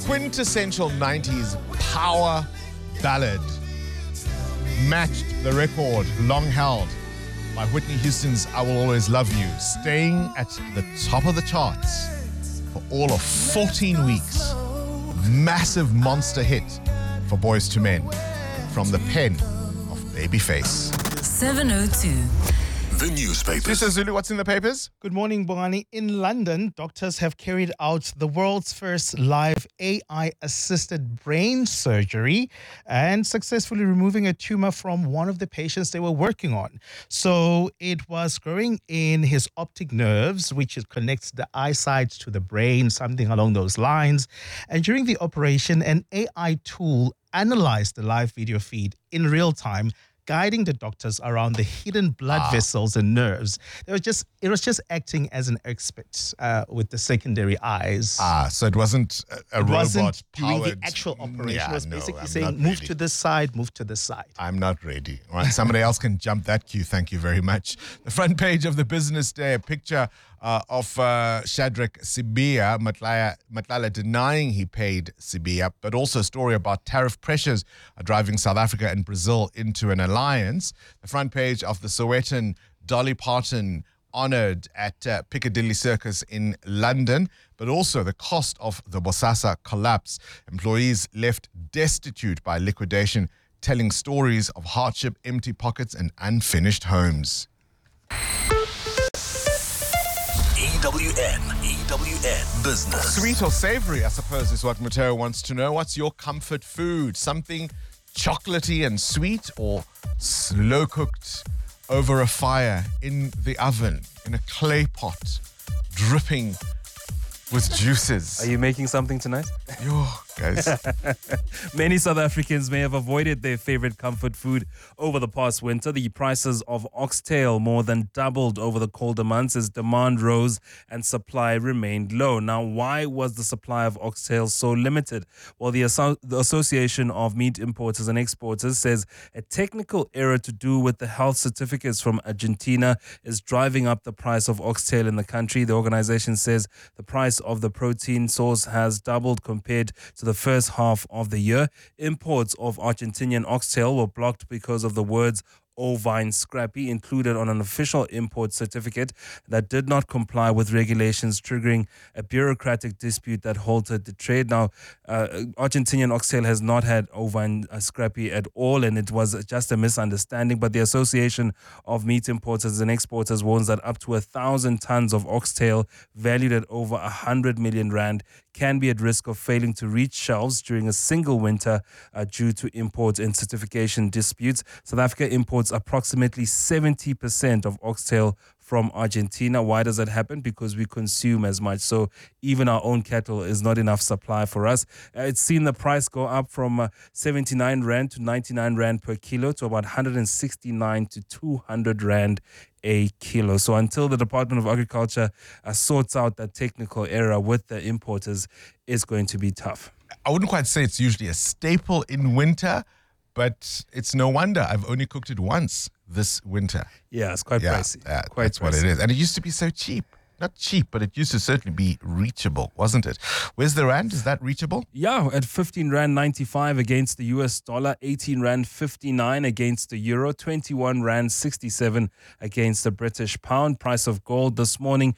quintessential 90s power ballad matched the record long held by Whitney Houston's I Will Always Love You, staying at the top of the charts for all of 14 weeks. Massive monster hit for Boyz II Men from the pen of Babyface. 702. The newspapers. Sister Zulu, what's in the papers? Good morning, Bongani. In London, doctors have carried out the world's first live AI-assisted brain surgery and successfully removing a tumor from one of the patients they were working on. So it was growing in his optic nerves, which connects the eyesight to the brain, something along those lines. And during the operation, an AI tool analyzed the live video feed in real time, guiding the doctors around the hidden blood vessels and nerves. It was just acting as an expert with the secondary eyes. So it wasn't a robot wasn't doing powered. the actual operation. Yeah, It was no, basically I'm saying, not move ready. to this side, move to this side. I'm not ready. All right, somebody else can jump that queue. Thank you very much. The front page of the Business Day, a picture of Shadrack Sibiya, Matlala denying he paid Sibiya, but also a story about tariff pressures are driving South Africa and Brazil into an alliance. The front page of the Sowetan, Dolly Parton honored at Piccadilly Circus in London, but also the cost of the Bosasa collapse. Employees left destitute by liquidation, telling stories of hardship, empty pockets, and unfinished homes. EWN Business. Sweet or savory, I suppose, is what Mateo wants to know. What's your comfort food? Something chocolatey and sweet, or slow cooked over a fire in the oven, in a clay pot, dripping with juices? Are you making something tonight? Yo, guys. Many South Africans may have avoided their favorite comfort food over the past winter. The prices of oxtail more than doubled over the colder months as demand rose and supply remained low. Now, why was the supply of oxtail so limited? Well, the Association of Meat Importers and Exporters says a technical error to do with the health certificates from Argentina is driving up the price of oxtail in the country. The organization says the price of the protein source has doubled compared to the first half of the year. Imports of Argentinian oxtail were blocked because of the words ovine scrappy included on an official import certificate that did not comply with regulations, triggering a bureaucratic dispute that halted the trade. Now, Argentinian oxtail has not had ovine scrappy at all, and it was just a misunderstanding. But the Association of Meat Importers and Exporters warns that up to 1,000 tons of oxtail, valued at over 100 million rand, can be at risk of failing to reach shelves during a single winter due to import and certification disputes. South Africa imports approximately 70% of oxtail from Argentina. Why does that happen? Because we consume as much. So even our own cattle is not enough supply for us. It's seen the price go up from 79 Rand to 99 Rand per kilo to about 169 to 200 Rand a kilo. So until the Department of Agriculture sorts out that technical error with the importers, it's going to be tough. I wouldn't quite say it's usually a staple in winter, but it's no wonder. I've only cooked it once this winter. Yeah, it's quite pricey. Quite that's what it is. And it used to be so cheap. Not cheap, but it used to certainly be reachable, wasn't it? Where's the rand? Is that reachable? Yeah, at 15 Rand 95 against the US dollar, 18 Rand 59 against the euro, 21 Rand 67 against the British pound. Price of gold this morning,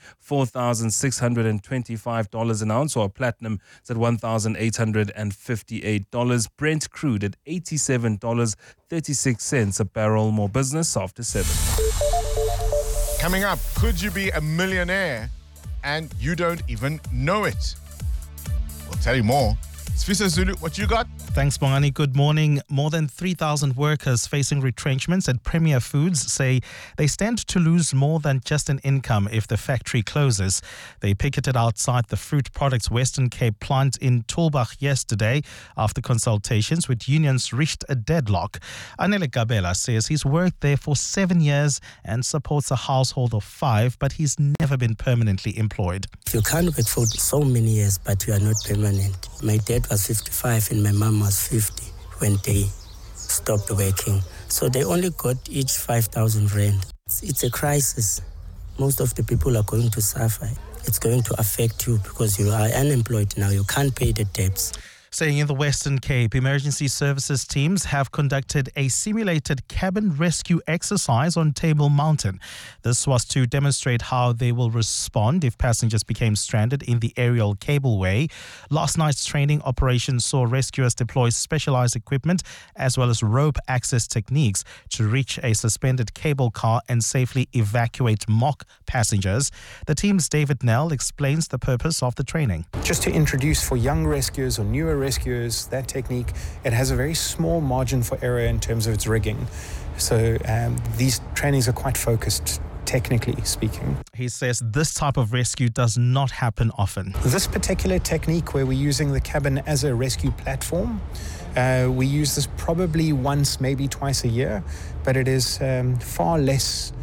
$4,625 an ounce, or platinum is at $1,858. Brent crude at $87.36 a barrel. More business after 7. Coming up, could you be a millionaire and you don't even know it? We'll tell you more. Sfisa Zulu, what you got? Thanks, Bongani. Good morning. More than 3,000 workers facing retrenchments at Premier Foods say they stand to lose more than just an income if the factory closes. They picketed outside the Fruit Products Western Cape plant in Tulbagh yesterday after consultations with unions reached a deadlock. Anele Gabela says he's worked there for 7 years and supports a household of 5, but he's never been permanently employed. You can't work for so many years, but you are not permanent. My dad was 55 and my mom was 50 when they stopped working. So they only got each 5,000 rand. It's a crisis. Most of the people are going to suffer. it's going to affect you because you are unemployed now. You can't pay the debts. Staying in the Western Cape, emergency services teams have conducted a simulated cabin rescue exercise on Table Mountain. This was to demonstrate how they will respond if passengers became stranded in the aerial cableway. Last night's training operation saw rescuers deploy specialized equipment as well as rope access techniques to reach a suspended cable car and safely evacuate mock passengers. The team's David Nell explains the purpose of the training. Just to introduce for young rescuers or newer rescuers that technique, it has a very small margin for error in terms of its rigging. So these trainings are quite focused, technically speaking. He says this type of rescue does not happen often. This particular technique where we're using the cabin as a rescue platform, we use this probably once, maybe twice a year, but it is far less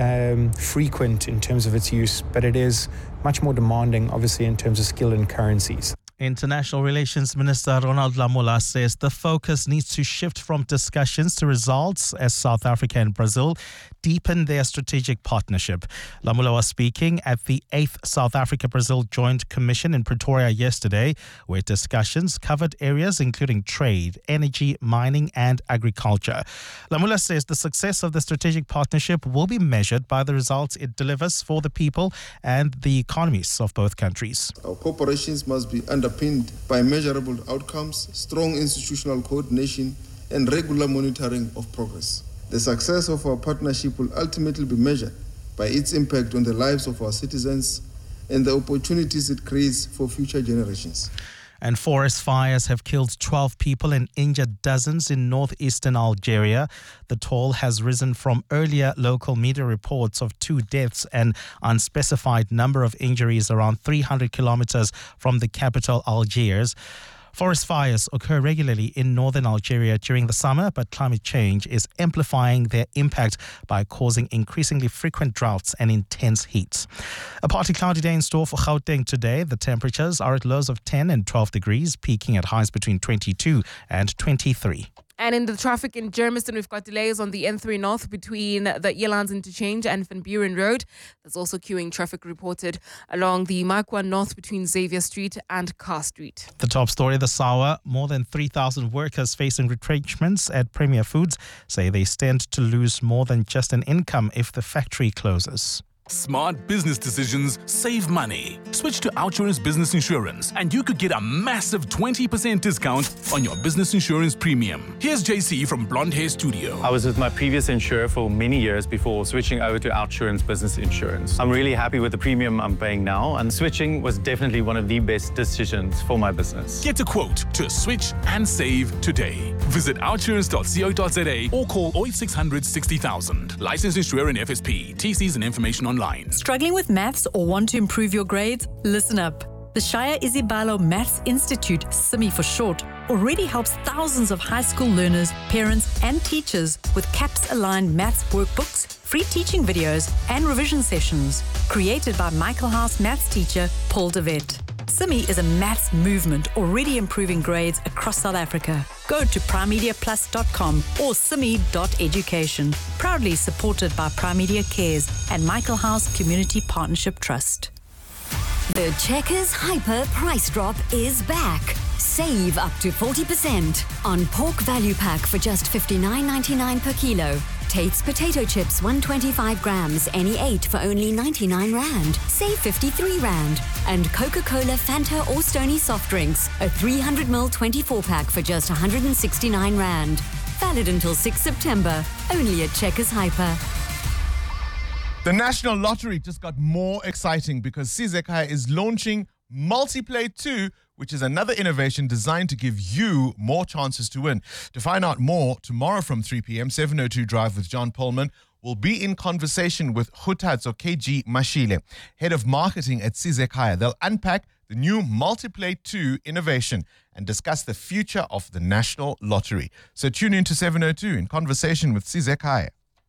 frequent in terms of its use, but it is much more demanding, obviously, in terms of skill and currencies. International Relations Minister Ronald Lamola says the focus needs to shift from discussions to results as South Africa and Brazil deepen their strategic partnership. Lamola was speaking at the 8th South Africa-Brazil Joint Commission in Pretoria yesterday, where discussions covered areas including trade, energy, mining and agriculture. Lamola says the success of the strategic partnership will be measured by the results it delivers for the people and the economies of both countries. Our corporations must be underpinned by measurable outcomes, strong institutional coordination, and regular monitoring of progress. The success of our partnership will ultimately be measured by its impact on the lives of our citizens and the opportunities it creates for future generations. And forest fires have killed 12 people and injured dozens in northeastern Algeria. The toll has risen from earlier local media reports of 2 deaths and unspecified number of injuries around 300 kilometers from the capital, Algiers. Forest fires occur regularly in northern Algeria during the summer, but climate change is amplifying their impact by causing increasingly frequent droughts and intense heat. A partly cloudy day in store for Gauteng today. The temperatures are at lows of 10 and 12 degrees, peaking at highs between 22 and 23. And in the traffic in Germiston, we've got delays on the N3 North between the Elands Interchange and Van Buren Road. There's also queuing traffic reported along the Marquand North between Xavier Street and Carr Street. The top story this hour, more than 3,000 workers facing retrenchments at Premier Foods say they stand to lose more than just an income if the factory closes. Smart business decisions save money. Switch to Outsurance Business Insurance and you could get a massive 20% discount on your business insurance premium. Here's JC from Blonde Hair Studio. I was with my previous insurer for many years before switching over to Outsurance Business Insurance. I'm really happy with the premium I'm paying now, and switching was definitely one of the best decisions for my business. Get a quote to switch and save today. Visit outsurance.co.za or call 0800 60,000. Licensed insurer in FSP. TCs and information online. Struggling with maths or want to improve your grades? Listen up. The Shaya Isibalo Maths Institute, SIMI for short, already helps thousands of high school learners, parents and teachers with CAPS-aligned maths workbooks, free teaching videos and revision sessions. Created by Michael House maths teacher Paul DeVette. SIMI is a maths movement already improving grades across South Africa. Go to primemediaplus.com or simi.education. Proudly supported by Prime Media Cares and Michael House Community Partnership Trust. The Checkers Hyper price drop is back. Save up to 40% on pork value pack for just $59.99 per kilo. Tate's potato chips 125 grams, any 8 for only 99 Rand. Save 53 Rand. And Coca-Cola, Fanta or Stoney soft drinks, a 300ml 24 pack for just 169 Rand. Valid until 6 September, only at Checkers Hyper. The National Lottery just got more exciting because Sizekaya is launching Multiplay 2, which is another innovation designed to give you more chances to win. To find out more, tomorrow from 3 p.m., 702 Drive with John Pullman will be in conversation with Khutadzo KG Mashile, Head of Marketing at Sizekaya. They'll unpack the new Multiplay 2 innovation and discuss the future of the National Lottery. So tune in to 702 in conversation with Sizekaya.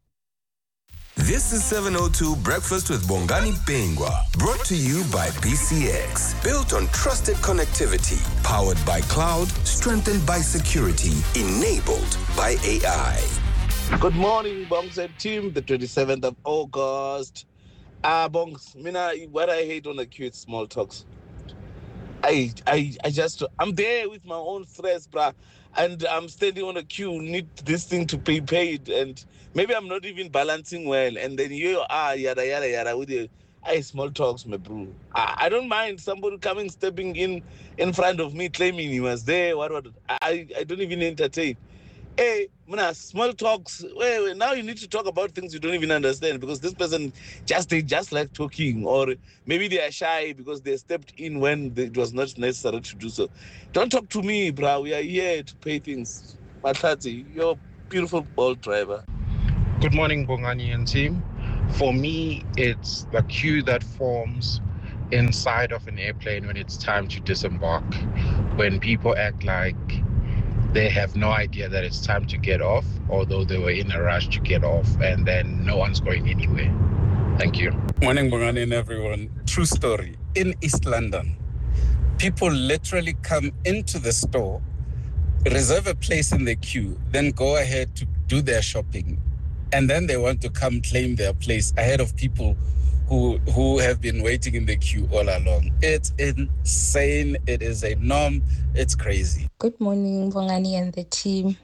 This is 702 Breakfast with Bongani Bengwa, brought to you by BCX. Built on trusted connectivity, powered by cloud, strengthened by security, enabled by AI. Good morning, Bongs and team. The 27th of August. Bongs, what I hate on the queue is small talks. I'm there with my own stress, bruh, and I'm standing on a queue, need this thing to be paid, and maybe I'm not even balancing well, and then you are yada yada yada with your small talks, my bro. I don't mind somebody stepping in front of me, claiming he was there. What? I don't even entertain. Hey, small talks. Wait, now you need to talk about things you don't even understand because this person they just like talking, or maybe they are shy because they stepped in when it was not necessary to do so. Don't talk to me, bro. We are here to pay things. Matati, you're a beautiful ball driver. Good morning, Bongani and team. For me, it's the queue that forms inside of an airplane when it's time to disembark, when people act like they have no idea that it's time to get off, although they were in a rush to get off, and then no one's going anywhere. Thank you. Morning, Bongani and everyone. True story. In East London, people literally come into the store, reserve a place in the queue, then go ahead to do their shopping, and then they want to come claim their place ahead of people who have been waiting in the queue all along. It's insane. It is a norm. It's crazy. Good morning, Bongani and the team.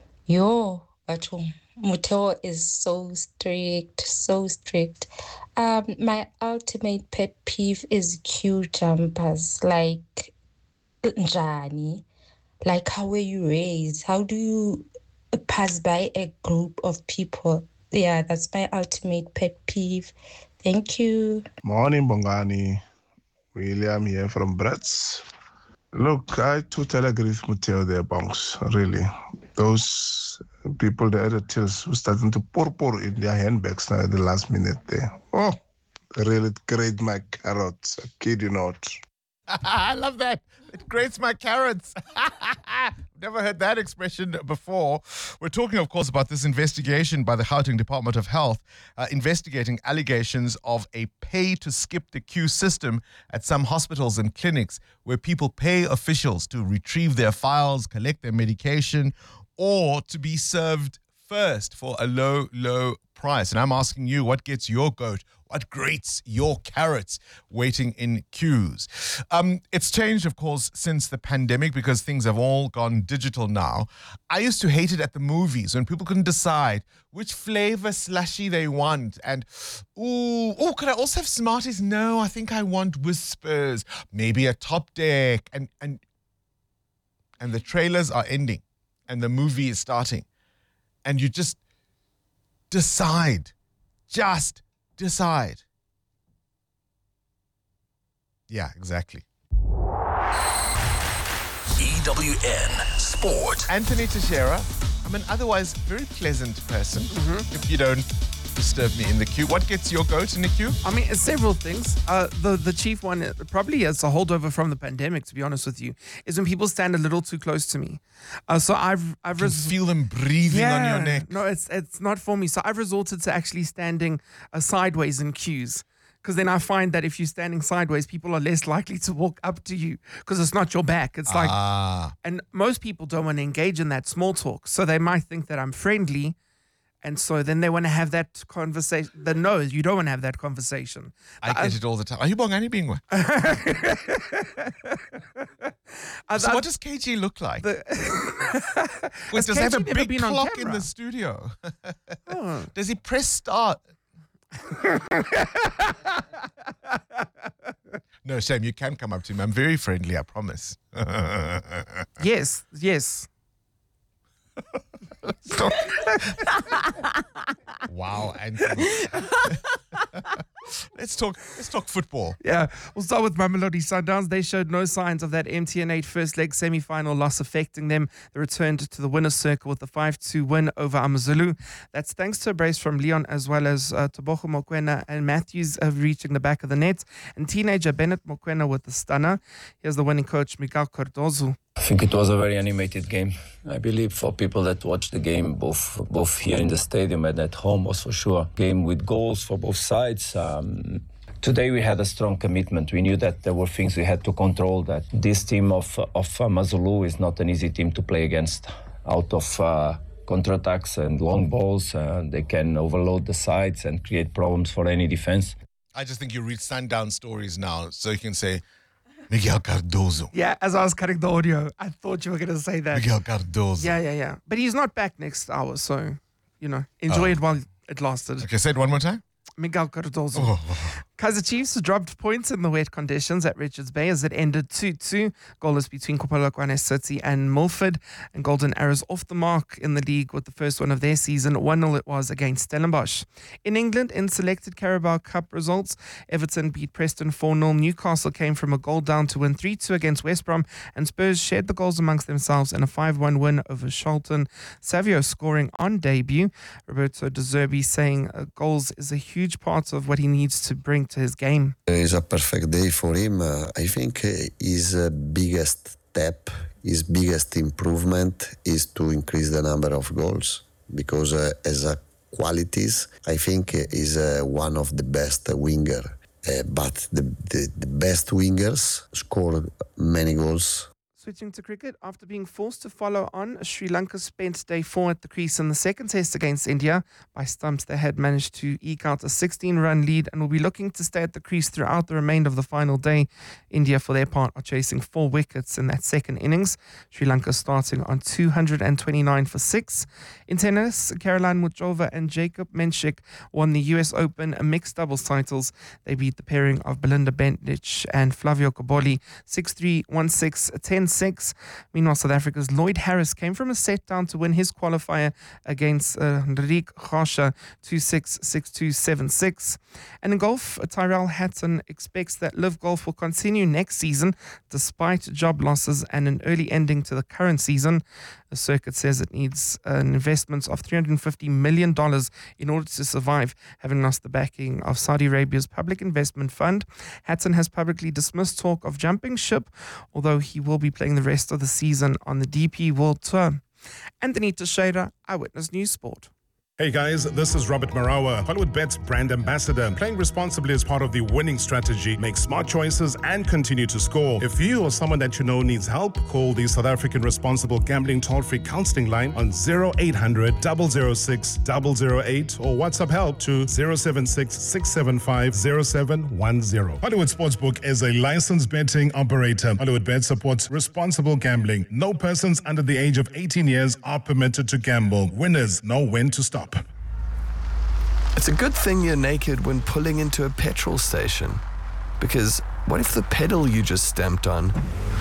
Muteo is so strict. My ultimate pet peeve is queue jumpers. Like, njani? Like, how were you raised? How do you pass by a group of people? Yeah, that's my ultimate pet peeve. Thank you. Morning, Bongani. William here from Brits. Look, I totally agree with Muteo there, Bongs. Really. Those people there at the tills who starting to pour in their handbags now at the last minute there. Oh, really grate my carrots. I kid you not. I love that. It grates my carrots. Never heard that expression before. We're talking, of course, about this investigation by the Gauteng Department of Health, investigating allegations of a pay-to-skip-the-queue system at some hospitals and clinics where people pay officials to retrieve their files, collect their medication, or to be served first for a low price. And I'm asking you, what gets your goat? What grates your carrots waiting in queues? It's changed, of course, since the pandemic because things have all gone digital now. I used to hate it at the movies when people couldn't decide which flavor slushy they want. And, could I also have Smarties? No, I think I want Whispers. Maybe a Top Deck. And the trailers are ending and the movie is starting. And you just decide. Just decide. Yeah, exactly. EWN Sport. Anthony Teixeira, I'm an otherwise very pleasant person. If you don't disturb me in the queue. What gets your goat in the queue? I mean, it's several things. The chief one, probably as a holdover from the pandemic, to be honest with you, is when people stand a little too close to me. So I've feel them breathing on your neck. No, it's not for me. So I've resorted to actually standing sideways in queues. Because then I find that if you're standing sideways, people are less likely to walk up to you because it's not your back. It's like, and most people don't want to engage in that small talk. So they might think that I'm friendly. And so then they want to have that conversation. No, you don't want to have that conversation. I get it all the time. Are you Bongani Bingwa? So what does KG look like? Does he have a big clock in the studio? Does he press start? No, Shame, you can come up to me. I'm very friendly, I promise. Yes. Wow, Anthony. Let's talk football. Yeah, we'll start with Mamelodi Sundowns. They showed no signs of that MTN8 first leg semi-final loss affecting them. They returned to the winner's circle with a 5-2 win over AmaZulu. That's thanks to a brace from Leon as well as Tebogo Mokoena and Matthews reaching the back of the net. And teenager Bennett Mokoena with the stunner. Here's the winning coach, Miguel Cardozo. I think it was a very animated game. I believe for people that watched the game, both here in the stadium and at home, was for sure game with goals for both sides. Today we had a strong commitment. We knew that there were things we had to control, that this team of AmaZulu is not an easy team to play against. Out of counterattacks and long balls, they can overload the sides and create problems for any defense. I just think you read Sundown Stories now, so you can say Miguel Cardozo. Yeah, as I was cutting the audio, I thought you were going to say that. Miguel Cardozo. Yeah. But he's not back next hour, so, enjoy it while it lasted. Okay, say it one more time. Miguel Cardozo. Kaizer Chiefs dropped points in the wet conditions at Richards Bay as it ended 2-2. Goalless between Polokwane City and Milford. And Golden Arrows off the mark in the league with the first one of their season. 1-0 it was against Stellenbosch. In England, in selected Carabao Cup results, Everton beat Preston 4-0. Newcastle came from a goal down to win 3-2 against West Brom. And Spurs shared the goals amongst themselves in a 5-1 win over Charlton. Savio scoring on debut. Roberto De Zerbi saying goals is a huge part of what he needs to bring to his game. It's a perfect day for him. I think his biggest step, his biggest improvement is to increase the number of goals, because as a qualities, I think is one of the best winger. But the best wingers score many goals. Switching to cricket, after being forced to follow on, Sri Lanka spent day 4 at the crease in the second test against India. By stumps, they had managed to eke out a 16-run lead and will be looking to stay at the crease throughout the remainder of the final day. India, for their part, are chasing 4 wickets in that second innings. Sri Lanka starting on 229 for 6. In tennis, Caroline Muchova and Jacob Menchik won the US Open mixed doubles titles. They beat the pairing of Belinda Bencic and Flavio Cobolli 6-3, 1-6, 10-6. Meanwhile, South Africa's Lloyd Harris came from a set down to win his qualifier against Riek Gasha 2-6, 6-2, 7-6. And in golf, Tyrell Hatton expects that Live Golf will continue next season despite job losses and an early ending to the current season. The circuit says it needs an investment of $350 million in order to survive, having lost the backing of Saudi Arabia's Public Investment Fund. Hatton has publicly dismissed talk of jumping ship, although he will be playing the rest of the season on the DP World Tour. Anthony Teixeira, Eyewitness News Sport. Hey guys, this is Robert Marawa, HollywoodBet's brand ambassador. Playing responsibly is part of the winning strategy. Make smart choices and continue to score. If you or someone that you know needs help, call the South African Responsible Gambling Toll-Free Counseling Line on 0800 006 008 or WhatsApp help to 076 675 0710. Hollywood Sportsbook is a licensed betting operator. HollywoodBet supports responsible gambling. No persons under the age of 18 years are permitted to gamble. Winners know when to stop. It's a good thing you're naked when pulling into a petrol station. Because what if the pedal you just stamped on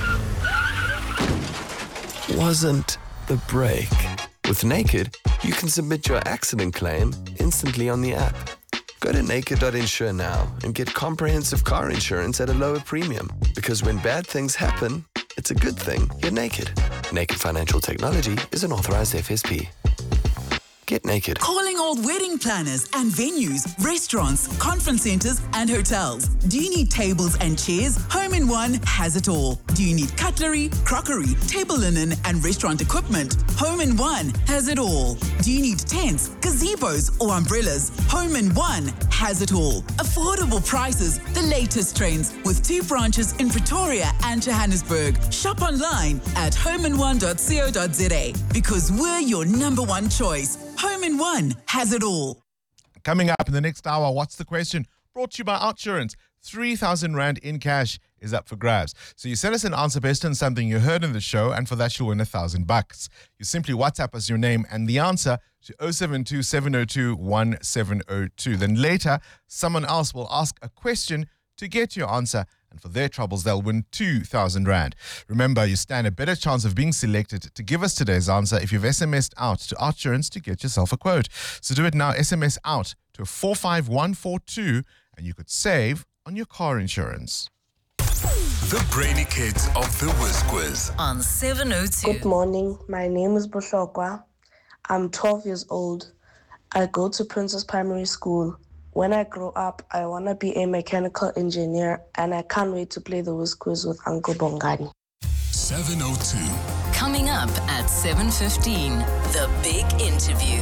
wasn't the brake? With Naked, you can submit your accident claim instantly on the app. Go to naked.insure now and get comprehensive car insurance at a lower premium. Because when bad things happen, it's a good thing you're naked. Naked Financial Technology is an authorized FSP. Get naked. Calling all wedding planners and venues, restaurants, conference centers, and hotels. Do you need tables and chairs? Home in One has it all. Do you need cutlery, crockery, table linen, and restaurant equipment? Home in One has it all. Do you need tents, gazebos, or umbrellas? Home in One has it all. Affordable prices, the latest trends, with 2 branches in Pretoria and Johannesburg. Shop online at homein1.co.za because we're your #1 choice. Home in One has it all. Coming up in the next hour, what's the question? Brought to you by Outsurance. 3,000 Rand in cash is up for grabs. So you send us an answer based on something you heard in the show, and for that you'll win $1,000. You simply WhatsApp us your name and the answer to 072 702 1702. Then later, someone else will ask a question to get your answer, and for their troubles, they'll win 2,000 Rand. Remember, you stand a better chance of being selected to give us today's answer if you've SMS'd out to Outsurance to get yourself a quote. So do it now. SMS out to 45142, and you could save on your car insurance. The Brainy Kids of the Whiz Quiz on 702. Good morning. My name is Boshokwa. I'm 12 years old. I go to Princess Primary School. When I grow up, I want to be a mechanical engineer, and I can't wait to play the Whiz Quiz with Uncle Bongani. 702. Coming up at 7:15, the big interview.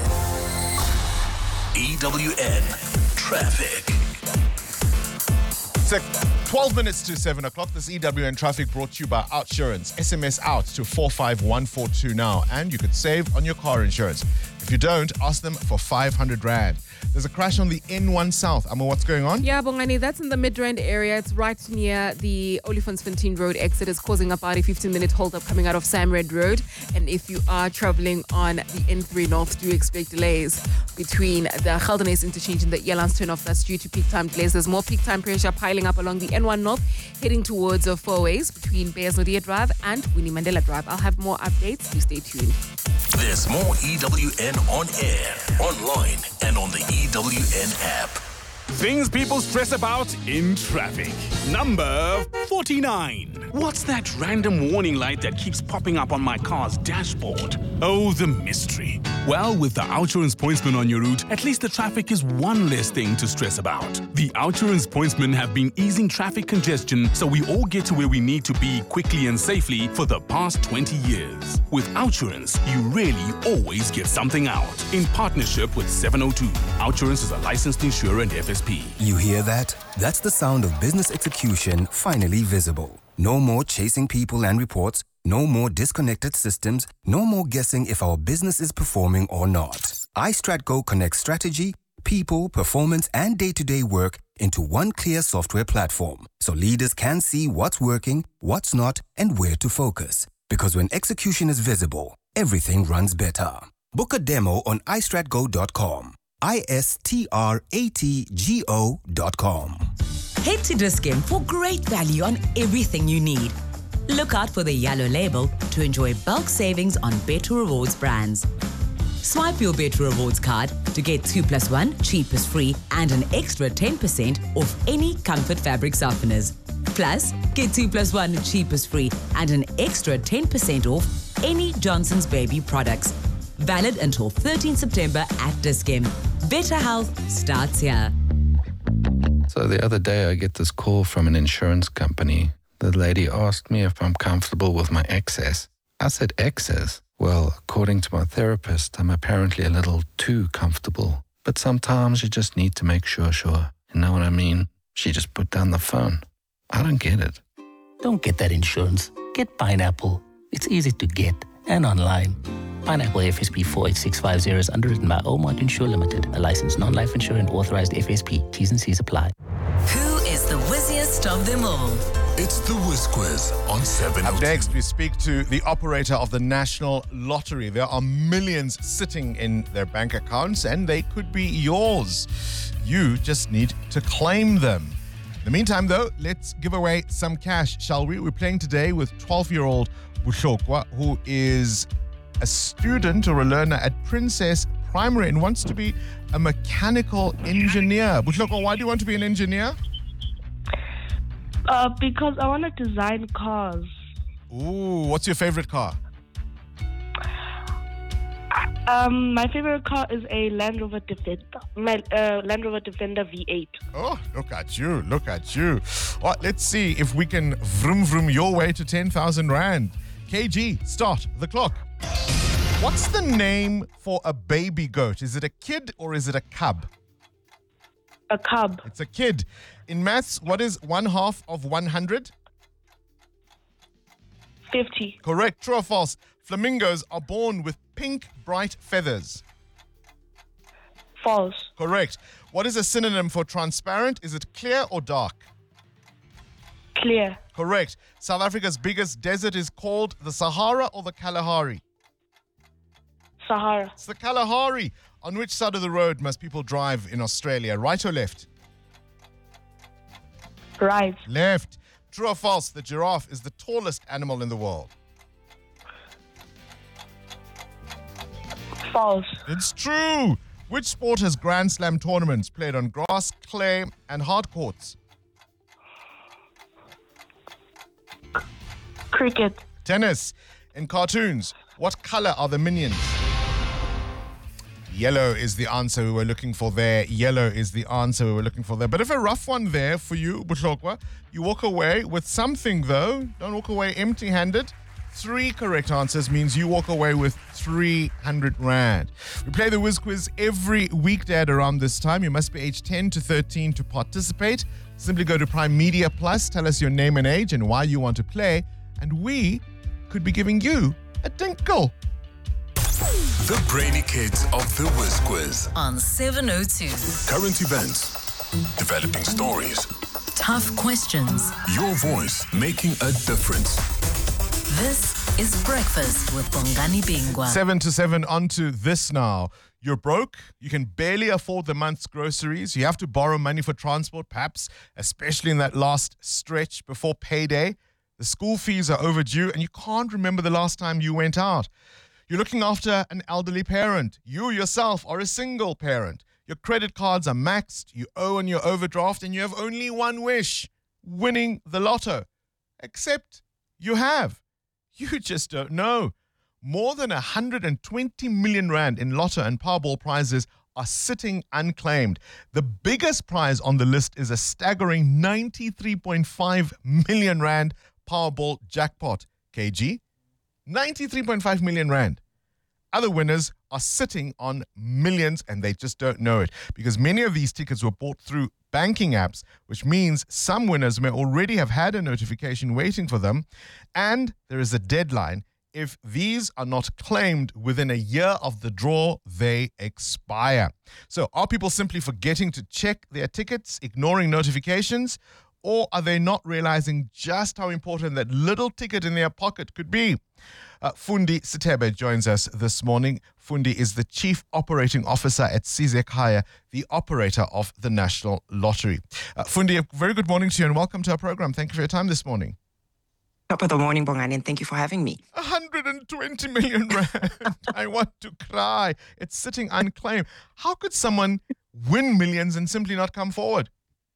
EWN Traffic. It's 12 minutes to 7 o'clock. This EWN Traffic brought to you by Outsurance. SMS out to 45142 now, and you could save on your car insurance. If you don't, ask them for 500 Rand. There's a crash on the N1 South. Amma, what's going on? Yeah, Bongani, that's in the Midrand area. It's right near the Olifantsfontein Road exit. It's causing about a 15-minute hold-up coming out of Samred Road. And if you are traveling on the N3 North, do expect delays between the Geldenhuys interchange and the Elands turn-off. That's due to peak time delays. There's more peak time pressure piling up along the N1 North, heading towards four ways between Beyers-Naudé Drive and Winnie Mandela Drive. I'll have more updates. Please stay tuned. There's more EWN on air, online, and on the EWN app. Things people stress about in traffic. Number 49. What's that random warning light that keeps popping up on my car's dashboard? Oh, the mystery. Well, with the Outsurance Pointsman on your route, at least the traffic is one less thing to stress about. The Outsurance Pointsmen have been easing traffic congestion so we all get to where we need to be quickly and safely for the past 20 years. With Outsurance, you really always get something out. In partnership with 702, Outsurance is a licensed insurer and FSP. You hear that? That's the sound of business execution finally visible. No more chasing people and reports. No more disconnected systems. No more guessing if our business is performing or not. iStratGo connects strategy, people, performance, and day-to-day work into one clear software platform, so leaders can see what's working, what's not, and where to focus. Because when execution is visible, everything runs better. Book a demo on istratgo.com. istratgo.com. Head to Dis-Chem for great value on everything you need. Look out for the yellow label to enjoy bulk savings on Better Rewards brands. Swipe your Better Rewards card to get 2+1 cheapest free and an extra 10% off any Comfort fabric softeners. Plus, get 2+1 cheapest free and an extra 10% off any Johnson's Baby products. Valid until 13 September at Dis-Chem. Better health starts here. So the other day I get this call from an insurance company. The lady asked me if I'm comfortable with my excess. I said, excess? Well, according to my therapist, I'm apparently a little too comfortable. But sometimes you just need to make sure. You know what I mean? She just put down the phone. I don't get it. Don't get that insurance. Get Pineapple. It's easy to get and online. Pineapple FSP 48650 is underwritten by Omart Insure Limited, a licensed non-life insurer and authorized FSP. T's and C's apply. Who is the whizziest of them all? It's the Whiz Quiz on 702. Up next, we speak to the operator of the National Lottery. There are millions sitting in their bank accounts, and they could be yours. You just need to claim them. In the meantime, though, let's give away some cash, shall we? We're playing today with 12-year-old Bushokwa, who is a student or a learner at Princess Primary and wants to be a mechanical engineer. Bushokwa, why do you want to be an engineer? Because I want to design cars. Ooh, what's your favorite car? My favorite car is a Land Rover Defender. Land Rover Defender V8. Oh, look at you. All right, let's see if we can vroom vroom your way to 10,000 Rand. KG, start the clock. What's the name for a baby goat? Is it a kid or is it a cub? A cub. It's a kid. In maths, what is 1/2 of 100? 50. Correct. True or false? Flamingos are born with pink, bright feathers. False. Correct. What is a synonym for transparent? Is it clear or dark? Clear. Correct. South Africa's biggest desert is called the Sahara or the Kalahari? Sahara. It's the Kalahari. On which side of the road must people drive in Australia? Right or left? Right. Left. True or false? The giraffe is the tallest animal in the world. False. It's true. Which sport has Grand Slam tournaments played on grass, clay, and hard courts? Cricket. Tennis. In cartoons, what color are the minions? Yellow is the answer we were looking for there. But if a rough one there for you, Bushokwa, you walk away with something though. Don't walk away empty-handed. 3 correct answers means you walk away with 300 Rand. We play the Whiz Quiz every weekday at around this time. You must be aged 10 to 13 to participate. Simply go to Prime Media Plus, tell us your name and age and why you want to play, and we could be giving you a dinkle. The Brainy Kids of the Whiz Quiz. On 702. Current events, developing stories, Tough questions. your voice making a difference. This is Breakfast with Bongani Bingwa. 7 to 7 onto this now. You're broke. You can barely afford the month's groceries. You have to borrow money for transport, perhaps, especially in that last stretch before payday. The school fees are overdue and you can't remember the last time you went out. You're looking after an elderly parent. You yourself are a single parent. Your credit cards are maxed. You owe on your overdraft and you have only one wish: winning the lotto. Except you have. You just don't know. More than 120 million rand in lotto and Powerball prizes are sitting unclaimed. The biggest prize on the list is a staggering 93.5 million rand Powerball jackpot. KG? 93.5 million rand. Other winners are sitting on millions and they just don't know it because many of these tickets were bought through banking apps, which means some winners may already have had a notification waiting for them, and there is a deadline. If these are not claimed within a year of the draw, they expire. So are people simply forgetting to check their tickets, ignoring notifications, or are they not realizing just how important that little ticket in their pocket could be? Fundi Sitebe joins us this morning. Fundi is the Chief Operating Officer at Sizekhaya, the operator of the National Lottery. Fundi, a very good morning to you and welcome to our program. Thank you for your time this morning. Top of the morning, Bongani, and thank you for having me. 120 million rand. I want to cry. It's sitting unclaimed. How could someone win millions and simply not come forward?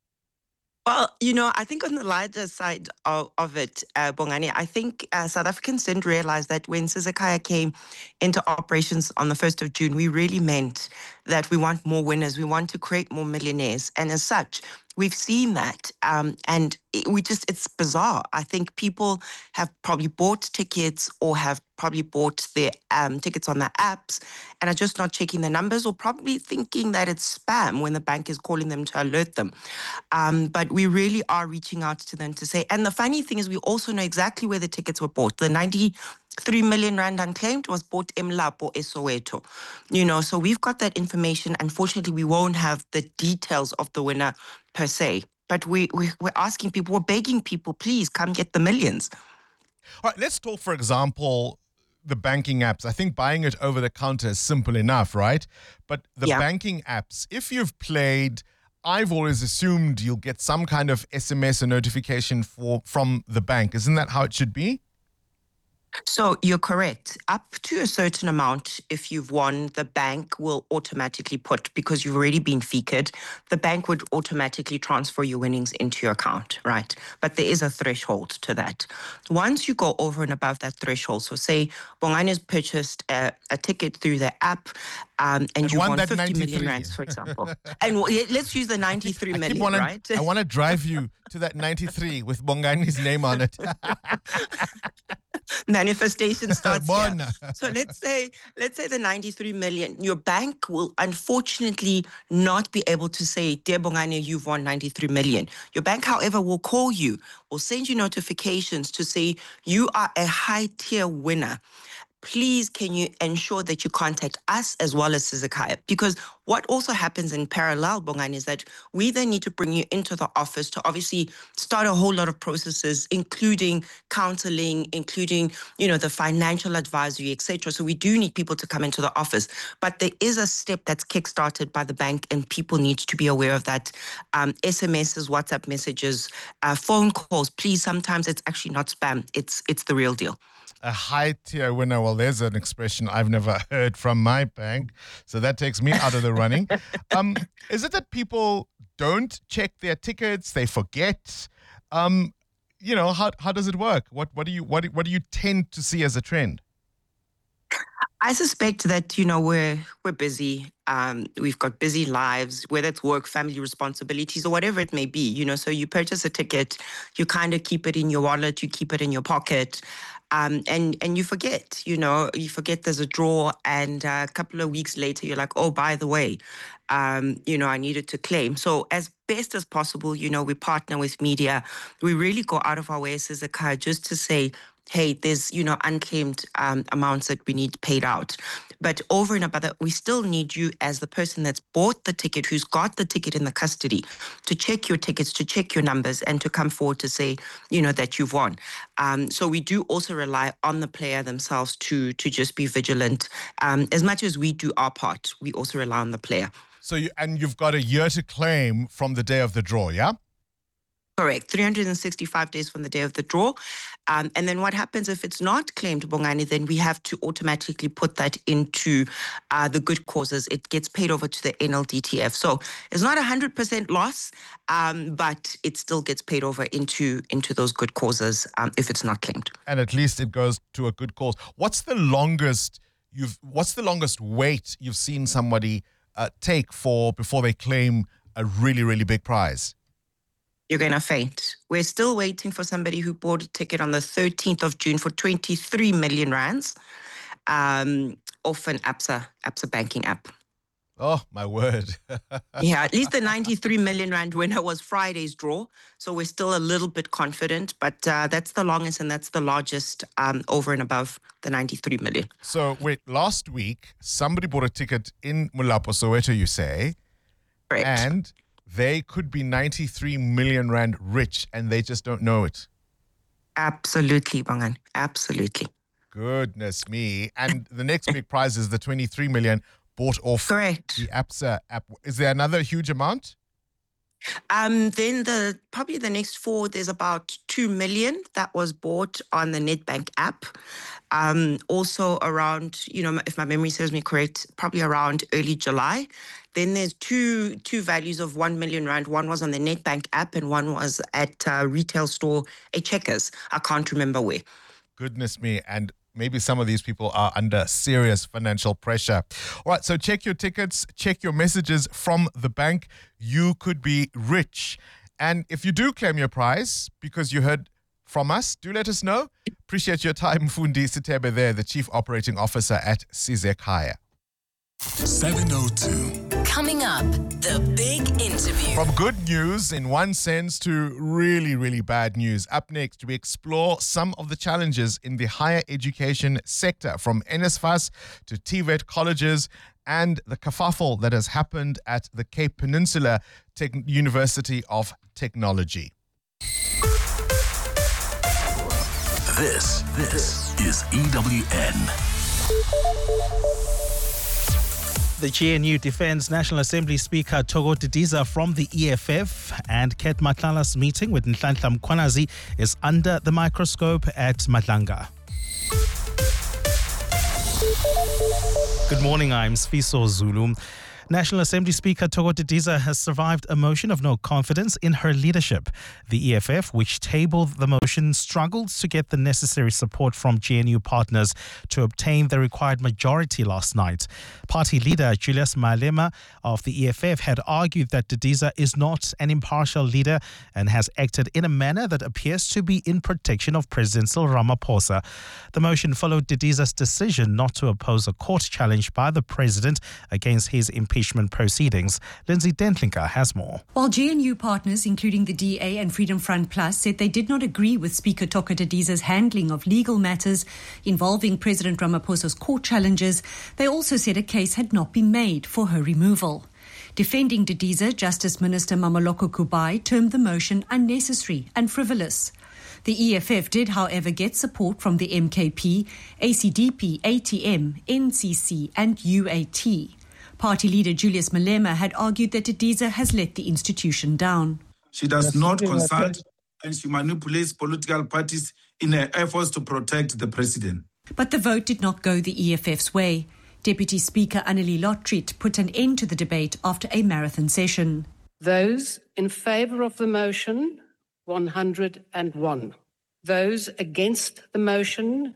Well, I think on the larger side of it, Bongani, I think South Africans didn't realize that when Sizekhaya came into operations on the 1st of June, we really meant that we want more winners. We want to create more millionaires. And as such, we've seen that. And it's bizarre. I think people have probably bought tickets or have probably bought their tickets on the apps and are just not checking the numbers or probably thinking that it's spam when the bank is calling them to alert them. But we really are reaching out to them to say, and the funny thing is we also know exactly where the tickets were bought. The 93 million rand unclaimed was bought in Lapo, Soweto. So we've got that information. Unfortunately, we won't have the details of the winner per se. But we're asking people, we're begging people, please come get the millions. All right, let's talk, for example, the banking apps. I think buying it over the counter is simple enough, right? But the banking apps, if you've played, I've always assumed you'll get some kind of SMS or notification from the bank. Isn't that how it should be? So you're correct. Up to a certain amount, if you've won, the bank will automatically because you've already been featured, the bank would automatically transfer your winnings into your account, right? But there is a threshold to that. Once you go over and above that threshold, so say Bongani has purchased a ticket through the app, and you won 50 million rands, for example. And let's use the 93 million, right? I want to drive you to that 93 with Bongani's name on it. Manifestation starts here. So let's say the 93 million. Your bank will unfortunately not be able to say, dear Bongani, you've won 93 million. Your bank, however, will call you, will send you notifications to say you are a high tier winner. Please, can you ensure that you contact us as well as Sizekhaya? Because what also happens in parallel, Bongani, is that we then need to bring you into the office to obviously start a whole lot of processes, including counseling, including, the financial advisory, etc. So we do need people to come into the office. But there is a step that's kickstarted by the bank and people need to be aware of that. SMSs, WhatsApp messages, phone calls, please, sometimes it's actually not spam. It's the real deal. A high tier winner. Well, there's an expression I've never heard from my bank. So that takes me out of the running. Is it that people don't check their tickets? They forget? How does it work? What do you tend to see as a trend? I suspect that, we're busy. We've got busy lives, whether it's work, family responsibilities, or whatever it may be, so you purchase a ticket, you kind of keep it in your wallet, you keep it in your pocket. And you forget, you forget there's a draw, and a couple of weeks later, you're like, oh, by the way, I needed to claim. So as best as possible, we partner with media. We really go out of our way as Sizekhaya just to say, hey, there's, unclaimed amounts that we need paid out. But over and above that, we still need you as the person that's bought the ticket, who's got the ticket in the custody, to check your tickets, to check your numbers, and to come forward to say, that you've won. So we do also rely on the player themselves to just be vigilant. As much as we do our part, we also rely on the player. So you've got a year to claim from the day of the draw, yeah? Correct. 365 days from the day of the draw. And then what happens if it's not claimed, Bongani, then we have to automatically put that into the good causes. It gets paid over to the NLDTF. So it's not 100% loss, but it still gets paid over into those good causes if it's not claimed. And at least it goes to a good cause. What's the longest wait you've seen somebody take before they claim a really, really big prize? You're going to faint. We're still waiting for somebody who bought a ticket on the 13th of June for 23 million rands off an Absa banking app. Oh, my word. Yeah, at least the 93 million rand winner was Friday's draw. So we're still a little bit confident, but that's the longest and that's the largest over and above the 93 million. So wait, last week, somebody bought a ticket in Mulapo, Soweto, you say. Correct. And they could be 93 million rand rich and they just don't know it. Absolutely, Bangan. Absolutely. Goodness me. And the next big prize is the 23 million bought off Correct. the Absa app. Is there another huge amount? Then probably the next four, there's about 2 million that was bought on the Nedbank app. Also around, if my memory serves me correct, probably around early July. Then there's two values of 1 million rand. One was on the Nedbank app and one was at a retail store, a Checkers. I can't remember where. Goodness me. And maybe some of these people are under serious financial pressure. All right, so check your tickets, check your messages from the bank. You could be rich. And if you do claim your prize because you heard from us, do let us know. Appreciate your time, Mfundi Sitebe there, the Chief Operating Officer at Sizekaya. 702. Coming up, the big interview. From good news in one sense to really, really bad news. Up next, we explore some of the challenges in the higher education sector, from NSFAS to TVET colleges and the kerfuffle that has happened at the Cape Peninsula University of Technology. This is EWN. The GNU defends National Assembly Speaker Thoko Didiza from the EFF, and Ket Matlala's meeting with Nhlanhla Mkhwanazi is under the microscope at Madlanga. Good morning, I'm Sfiso Zulu. National Assembly Speaker Thoko Didiza has survived a motion of no confidence in her leadership. The EFF, which tabled the motion, struggled to get the necessary support from GNU partners to obtain the required majority last night. Party leader Julius Malema of the EFF had argued that Didiza is not an impartial leader and has acted in a manner that appears to be in protection of President Cyril Ramaphosa. The motion followed Didiza's decision not to oppose a court challenge by the president against his impeachment proceedings. Lindsay Dentlinker has more. While GNU partners, including the DA and Freedom Front Plus, said they did not agree with Speaker Thoko Didiza's handling of legal matters involving President Ramaphosa's court challenges, they also said a case had not been made for her removal. Defending Didiza, Justice Minister Mameloko Kubai termed the motion unnecessary and frivolous. The EFF did, however, get support from the MKP, ACDP, ATM, NCC and UAT. Party leader Julius Malema had argued that Didiza has let the institution down. She does not consult and she manipulates political parties in her efforts to protect the president. But the vote did not go the EFF's way. Deputy Speaker Annelie Lotriet put an end to the debate after a marathon session. Those in favour of the motion, 101. Those against the motion,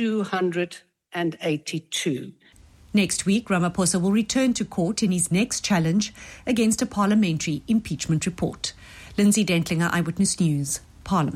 282. Next week, Ramaphosa will return to court in his next challenge against a parliamentary impeachment report. Lindsay Dentlinger, Eyewitness News, Parliament.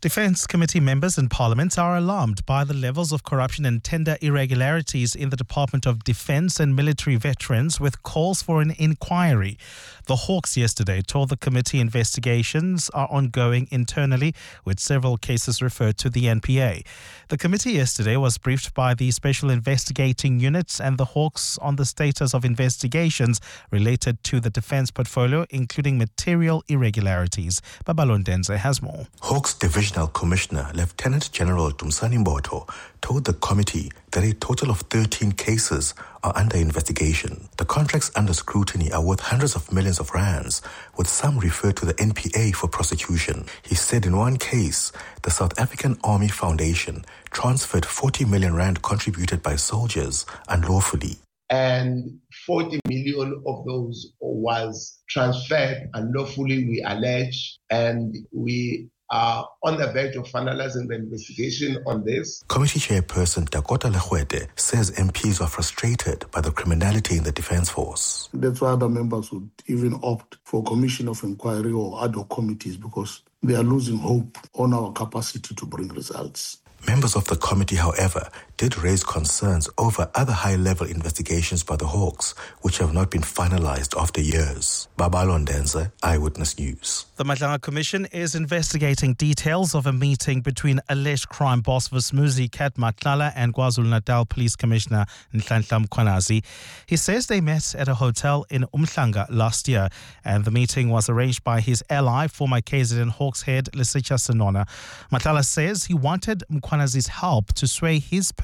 Defence Committee members in Parliament are alarmed by the levels of corruption and tender irregularities in the Department of Defence and military veterans, with calls for an inquiry. The Hawks yesterday told the committee investigations are ongoing internally, with several cases referred to the NPA. The committee yesterday was briefed by the Special Investigating Units and the Hawks on the status of investigations related to the defence portfolio, including material irregularities. Babalondenze has more. Hawks Divisional Commissioner Lieutenant General Dumsani Mboto told the committee that a total of 13 cases are under investigation. The contracts under scrutiny are worth hundreds of millions of rands, with some referred to the NPA for prosecution. He said in one case, the South African Army Foundation transferred 40 million rand contributed by soldiers unlawfully. And 40 million of those was transferred unlawfully, we allege, and we are on the verge of finalizing the investigation on this. Committee Chairperson Dakota Legwete says MPs are frustrated by the criminality in the Defence Force. That's why other members would even opt for commission of inquiry or ad hoc committees, because they are losing hope on our capacity to bring results. Members of the committee, however, did raise concerns over other high-level investigations by the Hawks, which have not been finalized after years. Babalondenze, Eyewitness News. The Madlanga Commission is investigating details of a meeting between alleged crime boss Vismuzi Kat Matlala and KwaZulu-Natal Police Commissioner Nhlanhla Mkhwanazi. He says they met at a hotel in Umhlanga last year, and the meeting was arranged by his ally, former KZN Hawks head Lesetja Senona. Matlala says he wanted Mkhwanazi's help to sway his